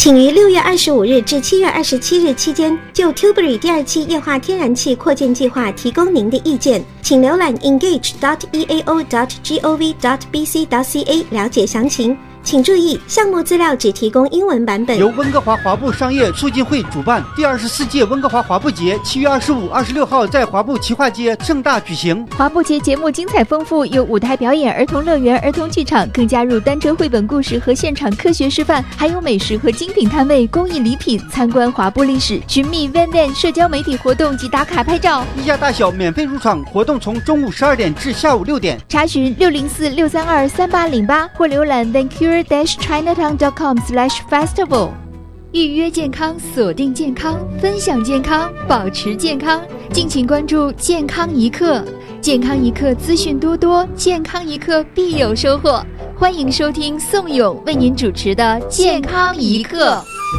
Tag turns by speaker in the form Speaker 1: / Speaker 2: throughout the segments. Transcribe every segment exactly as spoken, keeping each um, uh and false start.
Speaker 1: 请于六月二十五日至七月二十七日期间就 Tilbury 第二期液化天然气扩建计划提供您的意见，请浏览 engage dot e a o dot gov dot b c dot c a 了解详情。请注意，项目资料只提供英文版本。
Speaker 2: 由温哥华华埠商业促进会主办，第二十四届温哥华华埠节七月二十五、二十六号在华埠旗化街盛大举行。
Speaker 3: 华埠节节目精彩丰富，有舞台表演、儿童乐园、儿童剧场，更加入单车绘本故事和现场科学示范，还有美食和精品摊位、公益礼品。参观华埠历史，寻觅 Van Van 社交媒体活动及打卡拍照。
Speaker 2: 一家大小免费入场，活动从中午十二点至下午六点。
Speaker 3: 查询六零四六三二三八零八或浏览 vancouver dash chinatown dot com slash festival。预约健康，锁定健康，分享健康，保持健康。敬请关注健康一刻，健康一刻资讯多多，健康一刻必有收获。欢迎收听宋勇为您主持的健康一刻。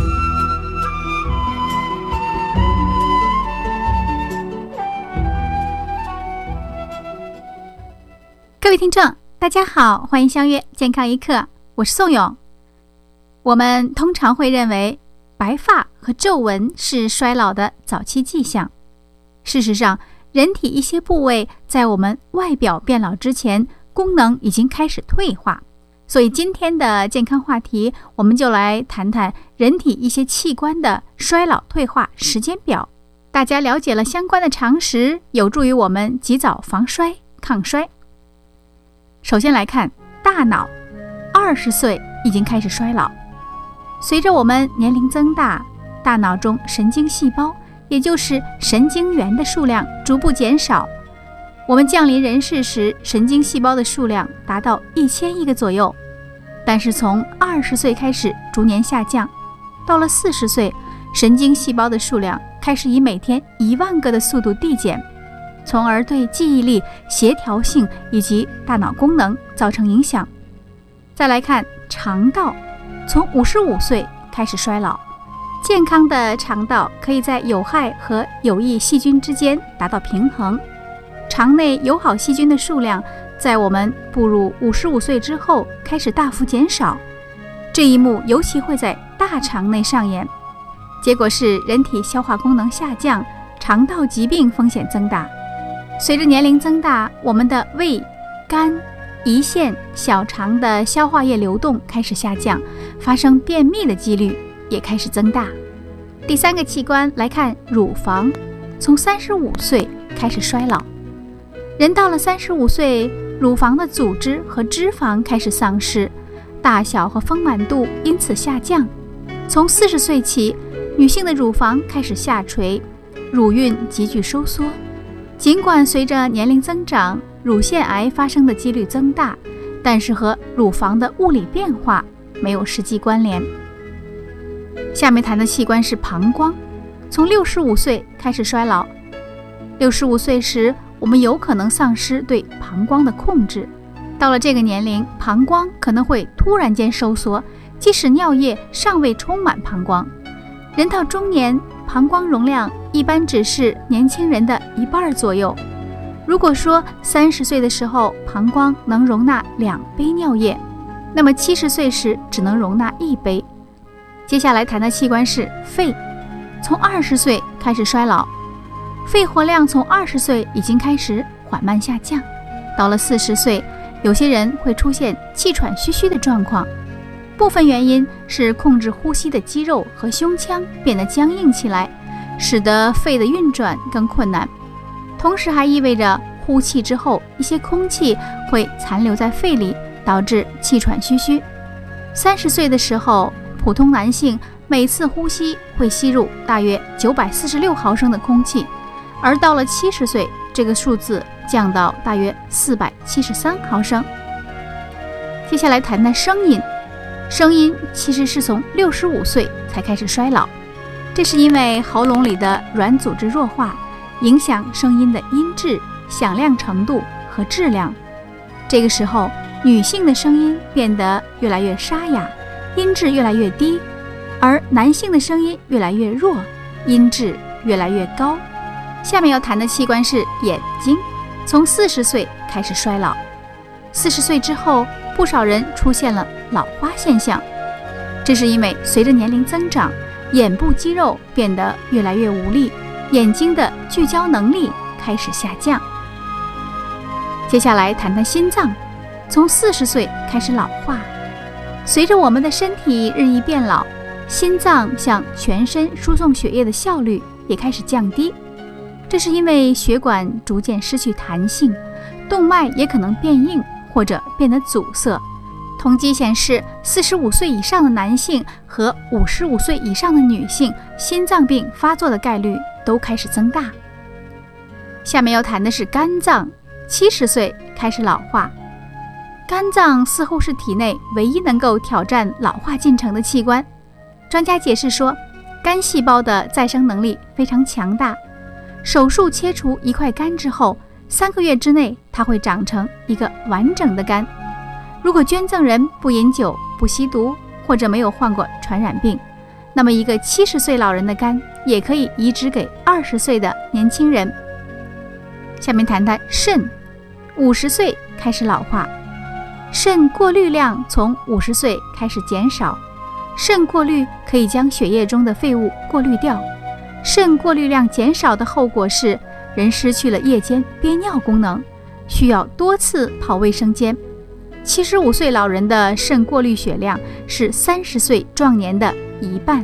Speaker 4: 各位听众大家好，欢迎相约健康一刻，我是宋勇。我们通常会认为白发和皱纹是衰老的早期迹象。事实上，人体一些部位在我们外表变老之前，功能已经开始退化。所以今天的健康话题，我们就来谈谈人体一些器官的衰老退化时间表。大家了解了相关的常识，有助于我们及早防衰抗衰。首先来看大脑，二十岁已经开始衰老。随着我们年龄增大，大脑中神经细胞，也就是神经元的数量逐步减少。我们降临人世时，神经细胞的数量达到一千亿个左右，但是从二十岁开始逐年下降，到了四十岁，神经细胞的数量开始以每天一万个的速度递减，从而对记忆力、协调性以及大脑功能造成影响。再来看肠道，从五十五岁开始衰老。健康的肠道可以在有害和有益细菌之间达到平衡。肠内友好细菌的数量在我们步入五十五岁之后开始大幅减少，这一幕尤其会在大肠内上演，结果是人体消化功能下降，肠道疾病风险增大。随着年龄增大，我们的胃、肝、胰腺、小肠的消化液流动开始下降，发生便秘的几率也开始增大。第三个器官来看乳房，从三十五岁开始衰老。人到了三十五岁，乳房的组织和脂肪开始丧失，大小和丰满度因此下降。从四十岁起，女性的乳房开始下垂，乳晕急剧收缩。尽管随着年龄增长，乳腺癌发生的几率增大，但是和乳房的物理变化没有实际关联。下面谈的器官是膀胱，从六十五岁开始衰老。六十五岁时，我们有可能丧失对膀胱的控制。到了这个年龄，膀胱可能会突然间收缩，即使尿液尚未充满膀胱。人到中年，膀胱容量一般只是年轻人的一半左右。如果说三十岁的时候膀胱能容纳两杯尿液，那么七十岁时只能容纳一杯。接下来谈的器官是肺，从二十岁开始衰老，肺活量从二十岁已经开始缓慢下降。到了四十岁，有些人会出现气喘吁吁的状况，部分原因是控制呼吸的肌肉和胸腔变得僵硬起来，使得肺的运转更困难。同时还意味着呼气之后，一些空气会残留在肺里，导致气喘吁吁。三十岁的时候，普通男性每次呼吸会吸入大约九百四十六毫升的空气，而到了七十岁，这个数字降到大约四百七十三毫升。接下来谈谈声音，声音其实是从六十五岁才开始衰老，这是因为喉咙里的软组织弱化，影响声音的音质、响亮程度和质量。这个时候，女性的声音变得越来越沙哑，音质越来越低，而男性的声音越来越弱，音质越来越高。下面要谈的器官是眼睛，从四十岁开始衰老。四十岁之后，不少人出现了老花现象。 这是因为随着年龄增长，眼部肌肉变得越来越无力，眼睛的聚焦能力开始下降。接下来谈谈心脏，从四十岁开始老化。随着我们的身体日益变老，心脏向全身输送血液的效率也开始降低，这是因为血管逐渐失去弹性，动脉也可能变硬或者变得阻塞。统计显示，四十五岁以上的男性和五十五岁以上的女性心脏病发作的概率都开始增大。下面要谈的是肝脏，七十岁开始老化。肝脏似乎是体内唯一能够挑战老化进程的器官。专家解释说，肝细胞的再生能力非常强大，手术切除一块肝之后，三个月之内它会长成一个完整的肝。如果捐赠人不饮酒、不吸毒，或者没有患过传染病，那么一个七十岁老人的肝也可以移植给二十岁的年轻人。下面谈谈肾，五十岁开始老化，肾过滤量从五十岁开始减少。肾过滤可以将血液中的废物过滤掉，肾过滤量减少的后果是人失去了夜间憋尿功能，需要多次跑卫生间。七十五岁老人的肾过滤血量是三十岁壮年的一半。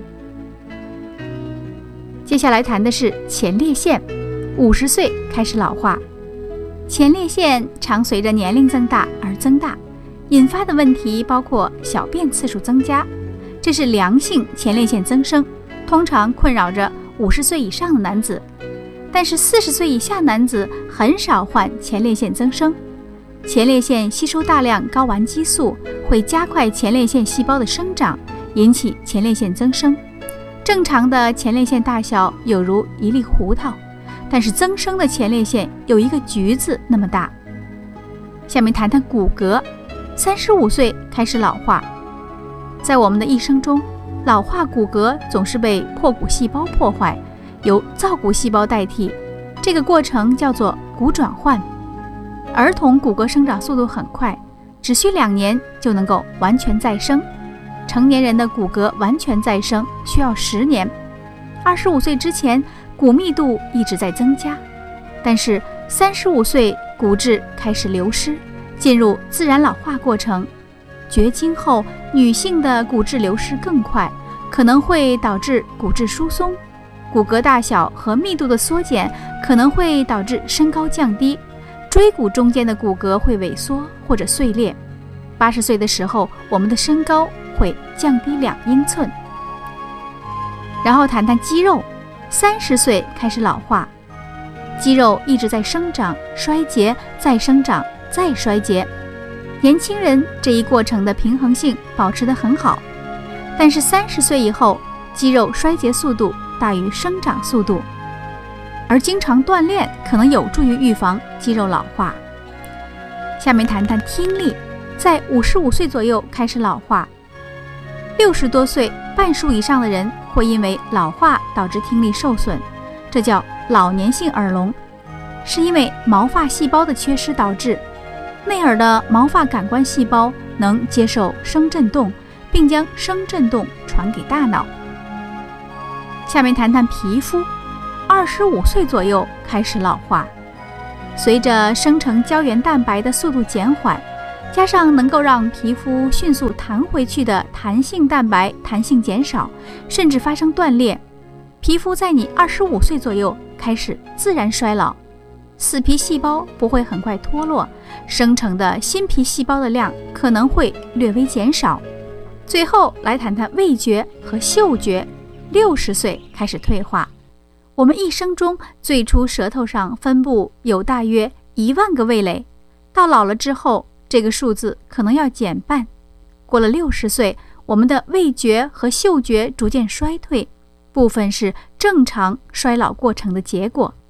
Speaker 4: 接下来谈的是前列腺，五十岁开始老化。前列腺常随着年龄增大而增大，引发的问题包括小便次数增加，这是良性前列腺增生，通常困扰着五十岁以上的男子，但是四十岁以下男子很少患前列腺增生。前列腺吸收大量睾丸激素，会加快前列腺细胞的生长，引起前列腺增生。正常的前列腺大小有如一粒胡桃，但是增生的前列腺有一个橘子那么大。下面谈谈骨骼，三十五岁开始老化。在我们的一生中，老化骨骼总是被破骨细胞破坏，由造骨细胞代替，这个过程叫做骨转换。儿童骨骼生长速度很快，只需两年就能够完全再生。成年人的骨骼完全再生需要十年。二十五岁之前，骨密度一直在增加，但是三十五岁骨质开始流失，进入自然老化过程。绝经后，女性的骨质流失更快，可能会导致骨质疏松。骨骼大小和密度的缩减可能会导致身高降低，椎骨中间的骨骼会萎缩或者碎裂。八十岁的时候，我们的身高会降低两英寸。然后谈谈肌肉，三十岁开始老化，肌肉一直在生长、衰竭、再生长、再衰竭。年轻人这一过程的平衡性保持得很好，但是三十岁以后，肌肉衰竭速度大于生长速度。而经常锻炼可能有助于预防肌肉老化。下面谈谈听力，在五十五岁左右开始老化。六十多岁，半数以上的人会因为老化导致听力受损，这叫老年性耳聋，是因为毛发细胞的缺失导致。内耳的毛发感官细胞能接受声振动，并将声振动传给大脑。下面谈谈皮肤，二十五岁左右开始老化，随着生成胶原蛋白的速度减缓，加上能够让皮肤迅速弹回去的弹性蛋白弹性减少，甚至发生断裂，皮肤在你二十五岁左右开始自然衰老，死皮细胞不会很快脱落，生成的新皮细胞的量可能会略微减少。最后来谈谈味觉和嗅觉，六十岁开始退化。我们一生中最初舌头上分布有大约一万个味蕾，到老了之后，这个数字可能要减半。过了六十岁，我们的味觉和嗅觉逐渐衰退，部分是正常衰老过程的结果。